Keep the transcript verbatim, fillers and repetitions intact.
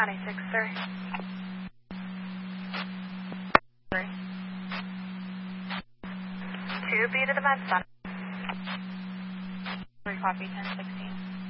ninety-six three. three. two B to the med center. three copy, ten sixteen.